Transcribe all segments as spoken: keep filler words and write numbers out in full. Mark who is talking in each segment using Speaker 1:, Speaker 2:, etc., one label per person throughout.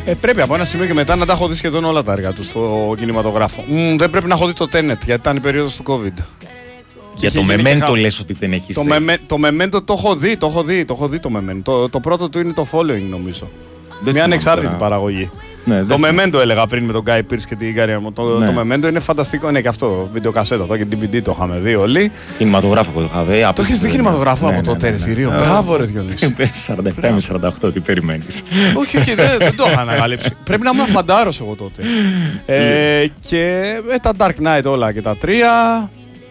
Speaker 1: Ε, πρέπει από ένα σημείο και μετά να τα έχω δει σχεδόν όλα τα έργα του στο κινηματογράφο. Μ, δεν πρέπει να έχω δει το Tenet γιατί ήταν η περίοδος του COVID.
Speaker 2: Για το Memento λες ότι δεν έχεις
Speaker 1: το
Speaker 2: δει.
Speaker 1: μεμε, το Memento το έχω δει, το έχω δει, το έχω δει το Memento. Το, το πρώτο του είναι το Following νομίζω.
Speaker 2: Δεν
Speaker 1: Μια ανεξάρτητη
Speaker 2: τώρα.
Speaker 1: παραγωγή.
Speaker 2: Ναι,
Speaker 1: το
Speaker 2: δεν...
Speaker 1: Memento έλεγα πριν με τον Guy Pearce και την Gary Oldman. Το,
Speaker 2: ναι.
Speaker 1: το Memento είναι φανταστικό, είναι και αυτό. Βιντεοκασέτα το και ντι βι ντι το είχαμε δει όλοι.
Speaker 2: Κινηματογράφο το είχα δει.
Speaker 1: Το έχεις δει κινηματογράφο
Speaker 2: ναι,
Speaker 1: από
Speaker 2: ναι,
Speaker 1: το
Speaker 2: ναι,
Speaker 1: θηρίο.
Speaker 2: ναι.
Speaker 1: Μπράβο, ρε Διονύση.
Speaker 2: σαράντα επτά με σαράντα οκτώ, τι περιμένεις.
Speaker 1: Όχι, όχι, δεν, δεν το είχα ανακαλύψει. Πρέπει να ήμουν φαντάρος εγώ τότε. ε, και με τα Dark Knight όλα και τα τρία.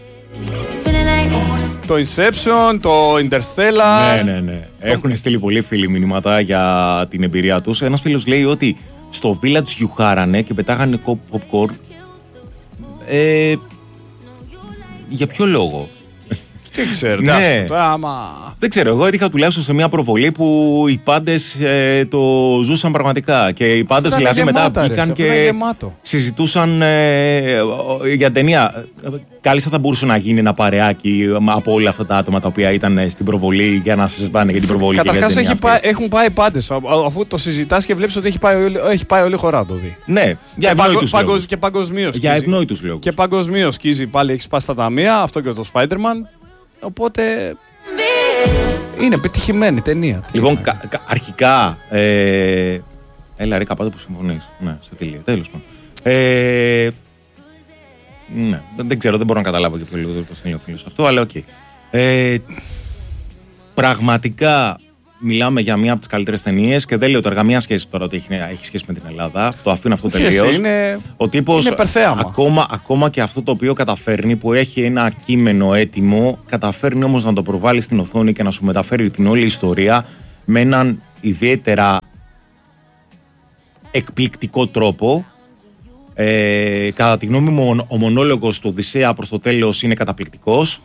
Speaker 1: Το Inception, το Interstellar.
Speaker 2: Ναι, ναι, ναι. Έχουν στείλει πολλοί φίλοι μηνύματα για την εμπειρία τους. Ένας φίλος λέει ότι στο Village γιουχάρανε και πετάγανε popcorn. Ε, για ποιο λόγο?
Speaker 1: Τι ξέρω,
Speaker 2: ναι.
Speaker 1: το, άμα...
Speaker 2: Δεν ξέρω, εγώ έτυχα τουλάχιστον σε μια προβολή που οι πάντες ε, το ζούσαν πραγματικά. Και οι πάντες δηλαδή γεμάτα, μετά βγήκαν και συζητούσαν ε, για ταινία. Κάλλιστα θα μπορούσε να γίνει ένα παρεάκι από όλα αυτά τα άτομα τα οποία ήταν στην προβολή για να συζητάνε για την προβολή.
Speaker 1: Καταρχάς έχουν πάει πάντες. Αφού το συζητάς και βλέπεις ότι έχει πάει, έχει πάει όλη η χώρα να το δει.
Speaker 2: Ναι, για ευνόητους
Speaker 1: παγκο,
Speaker 2: λόγους.
Speaker 1: Και παγκοσμίως.
Speaker 2: Για ευνόητους λόγους.
Speaker 1: Και παγκοσμίως σκίζει πάλι, έχει σπάσει τα ταμεία, αυτό και το Spider-Man. Οπότε είναι πετυχημένη ταινία.
Speaker 2: Λοιπόν, κα, κα, αρχικά. Ε, έλα, ρε, καπάτο που συμφωνείς. Ναι, σε τελεία. Τέλος πάντων. Ε, ναι, δεν ξέρω, δεν μπορώ να καταλάβω και ποιο λόγο το στέλνει ο φίλος αυτό, αλλά οκ. Okay. Ε, πραγματικά μιλάμε για μία από τις καλύτερες ταινίες και δεν λέω τώρα καμία σχέση τώρα ότι έχει, έχει σχέση με την Ελλάδα. Το αφήνω αυτό τελείως.
Speaker 1: Είναι,
Speaker 2: ο τύπος,
Speaker 1: είναι
Speaker 2: ακόμα, ακόμα και αυτό το οποίο καταφέρνει, που έχει ένα κείμενο έτοιμο, καταφέρνει όμως να το προβάλλει στην οθόνη και να σου μεταφέρει την όλη ιστορία με έναν ιδιαίτερα εκπληκτικό τρόπο. Ε, κατά τη γνώμη μου, ο μονόλογος του Οδυσσέα προς το τέλος είναι καταπληκτικός.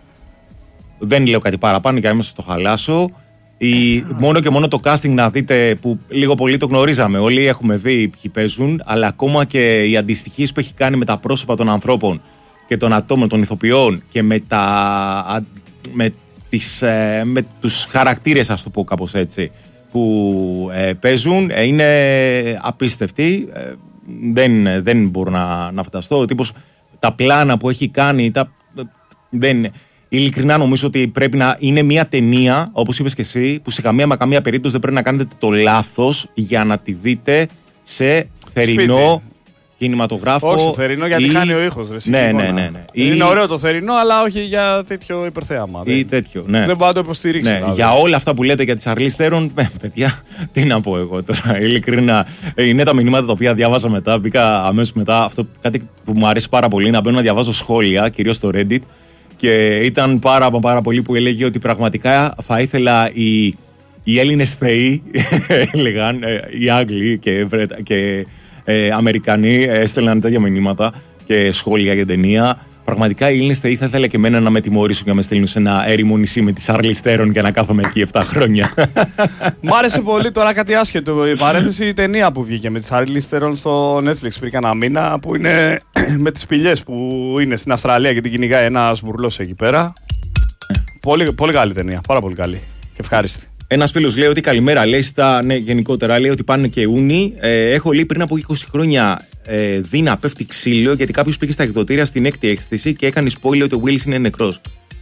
Speaker 2: Δεν λέω κάτι παραπάνω για να μην σας το χαλάσω. Η, μόνο και μόνο το casting να δείτε, που λίγο πολύ το γνωρίζαμε, όλοι έχουμε δει ποιοι παίζουν, αλλά ακόμα και οι αντιστοιχίες που έχει κάνει με τα πρόσωπα των ανθρώπων και των ατόμων, των ηθοποιών και με, τα, με, τις, με τους χαρακτήρες, ας το πω κάπως έτσι, που ε, παίζουν, ε, είναι απίστευτοι. Ε, δεν, δεν μπορώ να, να φανταστώ. Ο τύπος, τα πλάνα που έχει κάνει, τα, δεν... Ειλικρινά νομίζω ότι πρέπει να είναι μια ταινία, όπως είπες και εσύ, που σε καμία μα καμία περίπτωση δεν πρέπει να κάνετε το λάθος για να τη δείτε σε θερινό σπίτι. Κινηματογράφο.
Speaker 1: Όχι, θερινό γιατί ή... χάνει ο ήχος. Ρε,
Speaker 2: ναι, ναι, ναι, ναι.
Speaker 1: Είναι
Speaker 2: ή...
Speaker 1: ωραίο το θερινό, αλλά όχι για τέτοιο υπερθέαμα.
Speaker 2: Ή τέτοιο, ναι.
Speaker 1: Δεν μπορώ να το υποστηρίξω.
Speaker 2: Ναι, για όλα αυτά που λέτε για τη Charlize Theron, ε, παιδιά, τι να πω εγώ τώρα. Ειλικρινά, είναι τα μηνύματα τα οποία διάβασα μετά. Μπήκα αμέσως μετά. Αυτό κάτι που μου αρέσει πάρα πολύ, να μπαίνω να διαβάζω σχόλια, κυρίως στο Reddit. Και ήταν πάρα, πάρα πολύ που έλεγε ότι πραγματικά θα ήθελα οι, οι Έλληνες θεοί, έλεγαν, οι Άγγλοι και, και ε, Αμερικανοί έστελναν τέτοια μηνύματα και σχόλια για ταινία. Πραγματικά οι Έλληνες θεοί θα ήθελα και εμένα να με τιμωρήσουν και να με στείλουν σε ένα έρημο νησί με τη Charlize Theron για να κάθομαι εκεί επτά χρόνια.
Speaker 1: Μ' άρεσε πολύ τώρα κάτι άσχετο. Η παρένθεση, η ταινία που βγήκε με τη Charlize Theron στο Netflix πριν κάνα μήνα, που είναι με τις σπηλιές που είναι στην Αυστραλία και την κυνηγάει ένας μπουρλός εκεί πέρα. πολύ, πολύ καλή ταινία, πάρα πολύ καλή και ευχάριστη.
Speaker 2: Ένας φίλος λέει ότι καλημέρα, λέει στα, ναι, γενικότερα λέει ότι πάνε και ούνοι. Ε, έχω λέει πριν από είκοσι χρόνια ε, δει να πέφτει ξύλο γιατί κάποιος πήγε στα εκδοτήρια στην έκτη έκθεση και έκανε spoiler ότι ο Willis είναι νεκρός.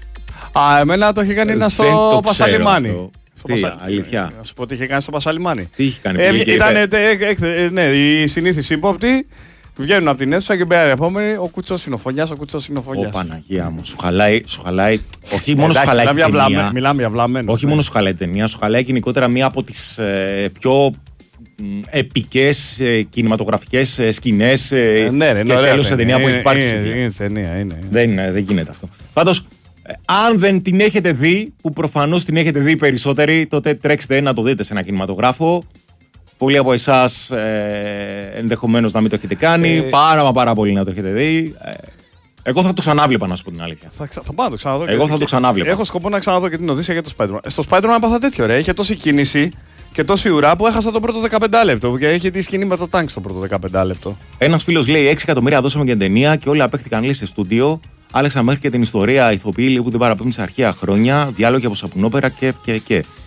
Speaker 1: Α, εμένα το είχε κάνει ένα στο Πασαλιμάνι.
Speaker 2: Τι, Πασα... αλήθεια.
Speaker 1: Να σου πω τι είχε κάνει στο Πασαλιμάνι.
Speaker 2: Τι είχε κάνει.
Speaker 1: Ε, ήταν ε, ε, ναι, οι συνήθεις ύποπτοι. Βγαίνουν από την αίθουσα και μπαίνει επόμενη. Ο Κουτσός είναι ο Φωνιάς, ο Κουτσός είναι ο Φωνιάς.
Speaker 2: Ω Παναγία μου, σου χαλάει. Σου χαλάει όχι μόνο σου χαλάει την ταινία.
Speaker 1: Μιλάμε για βλαμμένο.
Speaker 2: Όχι μόνο σου χαλάει την ταινία, σου χαλάει γενικότερα μία από τις ε, πιο επικές ε, κινηματογραφικές ε, σκηνές ε,
Speaker 1: ναι, ρε,
Speaker 2: και
Speaker 1: ωραία,
Speaker 2: τέλος σε ταινία που έχει υπάρξει.
Speaker 1: Είναι, είναι ταινία, είναι.
Speaker 2: Δεν, δεν γίνεται αυτό. Πάντως, ε, αν δεν την έχετε δει, που προφανώς την έχετε δει περισσότεροι, τότε τρέξτε να το δείτε σε ένα κινηματογράφο. Πολλοί από εσάς ε, ενδεχομένως να μην το έχετε κάνει, ε, πάρα μα πάρα πολύ να το έχετε δει. Ε, εγώ θα το ξανάβλεπα, να σου πω την αλήθεια.
Speaker 1: Θα, ξα... θα πάω να το ξαναδώ.
Speaker 2: Εγώ θα το ξανάβλεπα.
Speaker 1: Έχω σκοπό να ξαναδώ και την Οδύσσεια και το Spider-Man. Στο Spider-Man έπαθα τέτοιο, ρε. Είχε τόση κίνηση και τόση ουρά που έχασα το πρώτο δεκαπέντε λεπτό. Και είχε τη σκηνή με το τάγκ στο πρώτο δεκαπέντε λεπτό.
Speaker 2: Ένας φίλος λέει έξι εκατομμύρια δώσαμε για την ταινία και όλα απέχθηκαν λέει σε στούντιο. Άλεξα μέχρι και την ιστορία ηθοποιοί που δεν παραπέμπουν σε αρχαία χρόνια, διάλογοι από σαπουνόπερα και. και, και.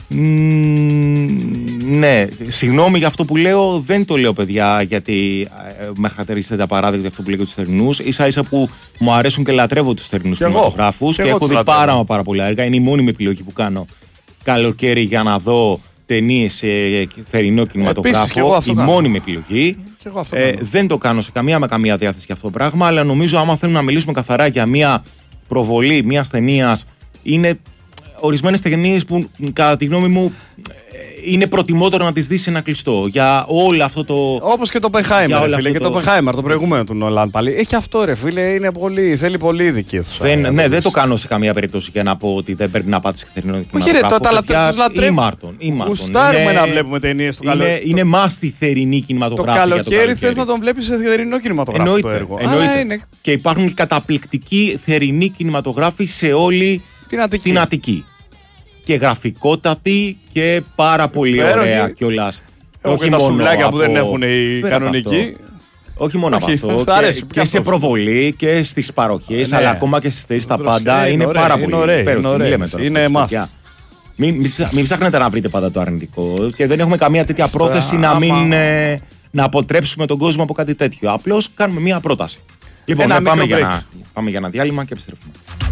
Speaker 2: Ναι, συγγνώμη για αυτό που λέω, δεν το λέω παιδιά γιατί ε, με χαρακτηρίζετε απαράδεκτα αυτό που λέω για τους θερινούς. Ίσα ίσα που μου αρέσουν και λατρεύω τους θερινούς κινηματογράφους και, και έχω δει πάρα μα πάρα πολλά έργα. Είναι η μόνιμη επιλογή που κάνω καλοκαίρι για να δω ταινίες σε θερινό κινηματογράφο. Η μόνιμη επιλογή. Ε, δεν το κάνω σε καμία με καμία διάθεση για αυτό το πράγμα, αλλά νομίζω άμα θέλουμε να μιλήσουμε καθαρά για μια προβολή μια ταινία, είναι ορισμένες ταινίες που κατά τη γνώμη μου είναι προτιμότερο να τις δεις σε ένα κλειστό. Για όλο αυτό το.
Speaker 1: Όπως και το Oppenheimer, ρε φίλε. Και το Oppenheimer, το προηγούμενο του Νολάν πάλι. Έχει αυτό, ρε φίλε. Είναι πολύ, θέλει πολύ ειδική αίθουσα.
Speaker 2: Δεν, ναι, δεν το κάνω σε καμία περίπτωση για να πω ότι δεν πρέπει να πάτε σε θερινό
Speaker 1: κινηματογράφο. Όχι, ρε, τα λατρεύουμε. Γουστάρουμε να βλέπουμε ταινίες στο καλοκαίρι.
Speaker 2: Είναι μάστη θερινή κινηματογράφη.
Speaker 1: Το καλοκαίρι θες να τον βλέπεις σε θερινό κινηματογράφο το έργο.
Speaker 2: Εννοείται. Και υπάρχουν καταπληκτικοί θερινοί κινηματογράφοι σε όλη την Αττική. Και γραφικότατη και πάρα πολύ ωραία κιόλας.
Speaker 1: Όχι τα σουβλάκια που δεν έχουν οι κανονικοί.
Speaker 2: Όχι μόνο από αυτό. Και σε προβολή και στις παροχές, αλλά ακόμα και στις θέσεις τα πάντα. Είναι πάρα πολύ
Speaker 1: ωραία. Είναι must.
Speaker 2: Μην ψάχνετε να βρείτε πάντα το αρνητικό και δεν έχουμε καμία τέτοια πρόθεση να μην να αποτρέψουμε τον κόσμο από κάτι τέτοιο. Απλώς κάνουμε μία πρόταση. Λοιπόν, πάμε για ένα διάλειμμα και επιστρέφουμε.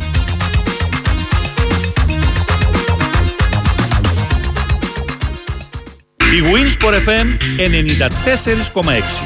Speaker 3: Η Winsport εφ εμ ενενήντα τέσσερα κόμμα έξι.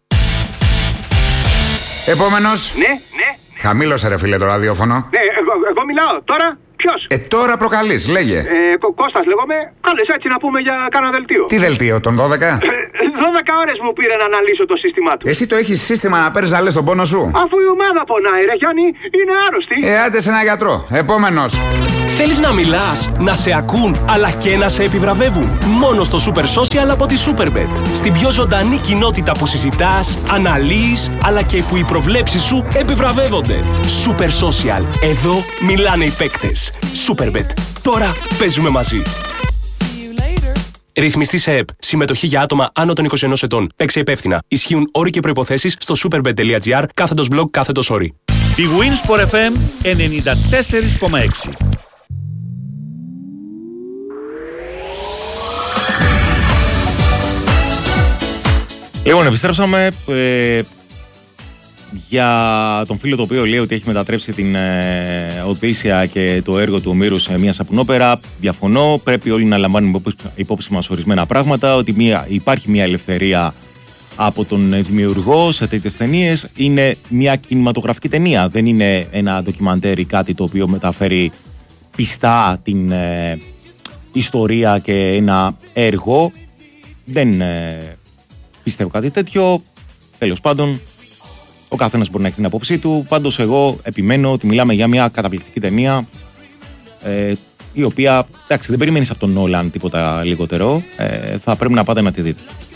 Speaker 4: Επόμενος.
Speaker 5: Ναι, ναι.
Speaker 4: Χαμήλωσε ρε φίλε το ραδιόφωνο.
Speaker 5: Ναι, εγώ, εγώ μιλάω. Τώρα ποιος?
Speaker 4: Ε, τώρα προκαλείς, λέγε.
Speaker 5: Ε, Κώστας λέγομαι. Κάλες έτσι να πούμε για κάνα δελτίο.
Speaker 4: Τι δελτίο, τον δώδεκα?
Speaker 5: δώδεκα ώρες μου πήρε να αναλύσω το σύστημά του.
Speaker 4: Εσύ το έχεις σύστημα να παίρνεις να λες τον πόνο σου?
Speaker 5: Αφού η ομάδα πονάει ρε Γιάννη, είναι άρρωστη.
Speaker 4: Ε, άντε σε ένα γιατρό. Επόμενος.
Speaker 6: Θέλεις να μιλάς, να σε ακούν, αλλά και να σε επιβραβεύουν? Μόνο στο Super Social από τη Superbet. Στην πιο ζωντανή κοινότητα που συζητάς, αναλύεις, αλλά και που οι προβλέψεις σου επιβραβεύονται. Super Social. Εδώ μιλάνε οι παίκτες. Superbet. Τώρα παίζουμε μαζί. Ρυθμιστή σε ΕΠ. Συμμετοχή για άτομα άνω των είκοσι ενός ετών. Παίξε υπεύθυνα. Ισχύουν όροι και προϋποθέσεις στο superbet.gr κάθετος blog κάθετος όροι.
Speaker 3: Η Winsport εφ εμ ενενήντα τέσσερα κόμμα έξι.
Speaker 2: Λοιπόν, επιστρέψαμε ε, για τον φίλο το οποίο λέει ότι έχει μετατρέψει την ε, Οδύσσεια και το έργο του Ομήρου σε μια σαπουνόπερα. Διαφωνώ, πρέπει όλοι να λαμβάνουμε υπόψη, υπόψη μας ορισμένα πράγματα, ότι μια, υπάρχει μια ελευθερία από τον δημιουργό σε τέτοιες ταινίες. Είναι μια κινηματογραφική ταινία, δεν είναι ένα ντοκιμαντέρ ή κάτι το οποίο μεταφέρει πιστά την ε, ιστορία και ένα έργο. Δεν ε, πιστεύω κάτι τέτοιο. Τέλος πάντων, ο καθένας μπορεί να έχει την απόψη του. Πάντως εγώ επιμένω ότι μιλάμε για μια καταπληκτική ταινία, ε, η οποία, εντάξει, δεν περιμένεις από τον Νόλαν τίποτα λιγότερο. Ε, θα πρέπει να πάτε να τη δείτε.